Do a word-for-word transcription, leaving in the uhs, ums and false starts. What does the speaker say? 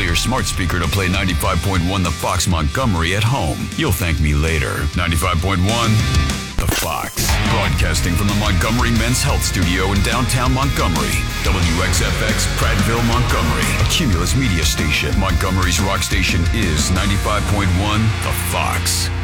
Tell your smart speaker to play ninety-five point one The Fox Montgomery at home. You'll thank me later. ninety-five point one The Fox. Broadcasting from the Montgomery Men's Health Studio in downtown Montgomery. W X F X, Prattville, Montgomery. A Cumulus media station. Montgomery's rock station is ninety-five point one The Fox.